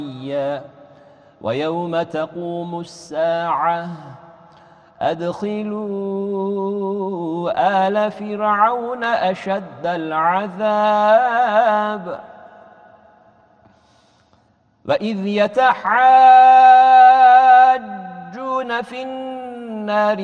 ويوم تقوم الساعة أدخلوا آل فرعون أشد العذاب وإذ يتحاجون في النار